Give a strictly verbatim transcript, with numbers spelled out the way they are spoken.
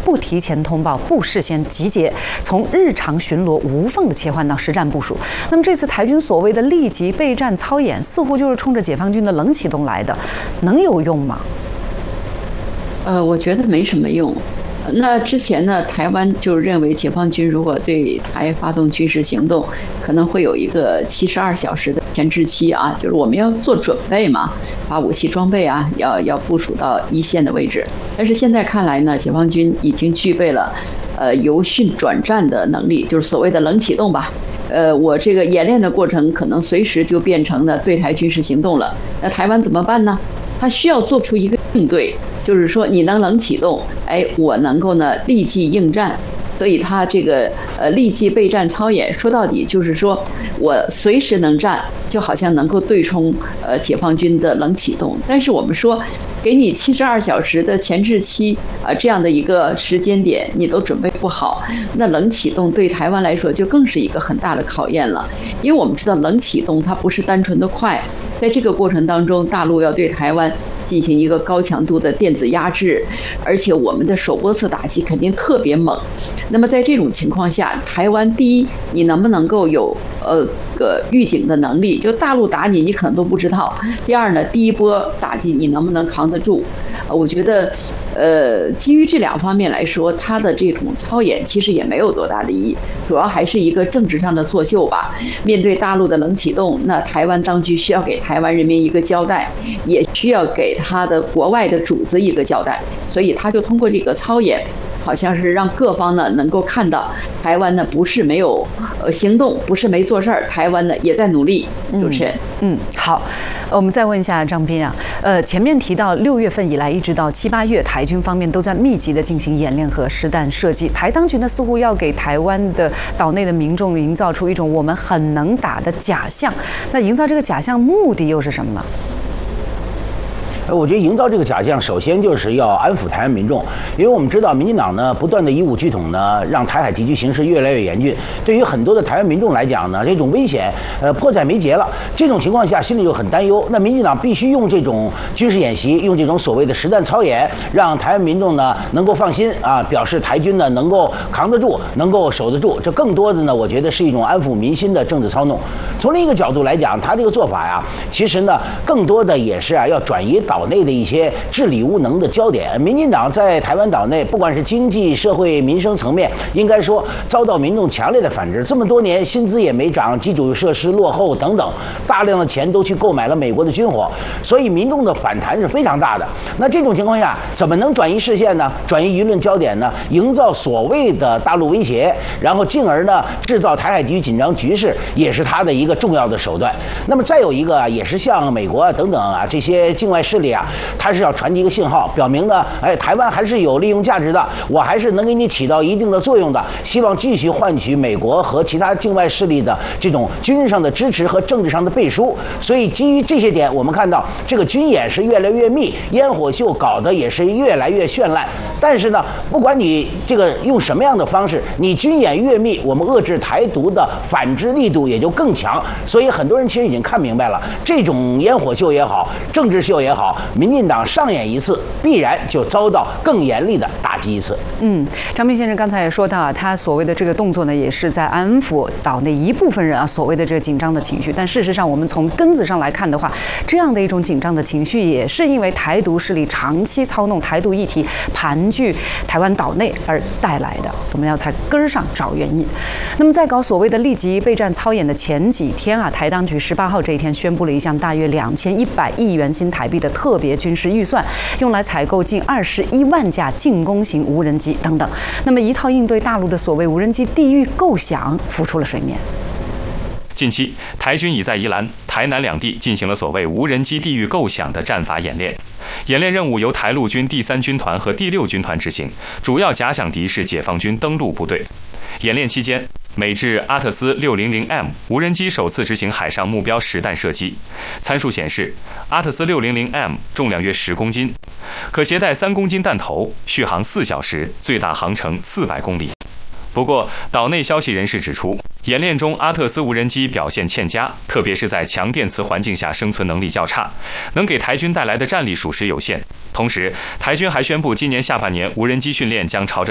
不提前通报、不事先集结，从日常巡逻无缝的切换到实战部署。那么这次台军所谓的立即备战操演，似乎就是冲着解放军的冷启动来的，能有用吗？ 呃，我觉得没什么用。那之前呢，台湾就认为解放军如果对台发动军事行动，可能会有一个七十二小时的前置期啊，就是我们要做准备嘛，把武器装备啊，要要部署到一线的位置。但是现在看来呢，解放军已经具备了，呃，由训转战的能力，就是所谓的冷启动吧。呃，我这个演练的过程可能随时就变成了对台军事行动了。那台湾怎么办呢？他需要做出一个应对。就是说，你能冷启动，哎，我能够呢立即应战，所以他这个呃立即备战操演，说到底就是说我随时能战，就好像能够对冲呃解放军的冷启动。但是我们说，给你七十二小时的前置期啊、呃，这样的一个时间点，你都准备不好，那冷启动对台湾来说就更是一个很大的考验了。因为我们知道冷启动它不是单纯的快，在这个过程当中，大陆要对台湾进行一个高强度的电子压制，而且我们的首波次打击肯定特别猛。那么在这种情况下，台湾第一，你能不能够有呃个预警的能力？就大陆打你，你可能都不知道。第二呢，第一波打击你能不能扛得住？呃，我觉得，呃，基于这两方面来说，它的这种操演其实也没有多大的意义，主要还是一个政治上的作秀吧。面对大陆的冷启动，那台湾当局需要给台湾人民一个交代，也需要给他的国外的主子一个交代，所以他就通过这个操演，好像是让各方呢能够看到台湾呢不是没有呃行动，不是没做事儿，台湾呢也在努力。主持人， 嗯，嗯好，我们再问一下张斌啊，呃，前面提到六月份以来一直到七八月，台军方面都在密集的进行演练和实弹射击，台当局呢似乎要给台湾的岛内的民众营造出一种我们很能打的假象，那营造这个假象目的又是什么呢？ 我觉得营造这个假象，首先就是要安抚台湾民众，因为我们知道民进党呢不断的以武拒统呢，让台海地区形势越来越严峻。对于很多的台湾民众来讲呢，这种危险呃迫在眉睫了。这种情况下，心里就很担忧。那民进党必须用这种军事演习，用这种所谓的实弹操演，让台湾民众呢能够放心啊，表示台军呢能够扛得住，能够守得住。这更多的呢，我觉得是一种安抚民心的政治操弄。从另一个角度来讲，他这个做法呀，其实呢更多的也是啊要转移岛内的一些治理无能的焦点。民进党在台湾岛内，不管是经济社会民生层面，应该说遭到民众强烈的反制。这么多年薪资也没涨，基础设施落后等等，大量的钱都去购买了美国的军火，所以民众的反弹是非常大的。那这种情况下，怎么能转移视线呢？转移舆论焦点呢？营造所谓的大陆威胁，然后进而呢制造台海地区紧张局势，也是他的一个重要的手段。那么再有一个啊，也是像美国啊等等啊这些境外势力啊，它是要传递一个信号，表明呢，哎，台湾还是有利用价值的，我还是能给你起到一定的作用的，希望继续换取美国和其他境外势力的这种军事上的支持和政治上的背书。所以基于这些点，我们看到这个军演是越来越密，烟火秀搞得也是越来越绚烂。但是呢，不管你这个用什么样的方式，你军演越密，我们遏制台独的反制力度也就更强。所以很多人其实已经看明白了，这种烟火秀也好，政治秀也好，民进党上演一次，必然就遭到更严厉的打击一次。 嗯，张斌先生刚才也说到啊，他所谓的这个动作呢，也是在安抚岛内一部分人啊所谓的这个紧张的情绪。但事实上，我们从根子上来看的话，这样的一种紧张的情绪，也是因为台独势力长期操弄台独议题，盘踞台湾岛内而带来的。我们要在根儿上找原因。那么在搞所谓的立即备战操演的前几天啊，台当局十八号这一天宣布了一项大约两千一百亿元新台币的特别军事预算，用来采购近二十一万架进攻型无人机等等。那么一套应对大陆的所谓无人机地狱构想浮出了水面。 近期，台军已在宜兰、台南两地进行了所谓无人机地狱构想的战法演练。演练任务由台陆军第三军团和第六军团执行，主要假想敌是解放军登陆部队。演练期间，美制阿特斯 六零零 M 无人机首次执行海上目标实弹射击。参数显示，阿特斯 六零零 M 重量约十公斤，可携带三公斤弹头，续航四小时，最大航程四百公里。不过，岛内消息人士指出，演练中阿特斯无人机表现欠佳，特别是在强电磁环境下生存能力较差，能给台军带来的战力属实有限。同时，台军还宣布，今年下半年无人机训练将朝着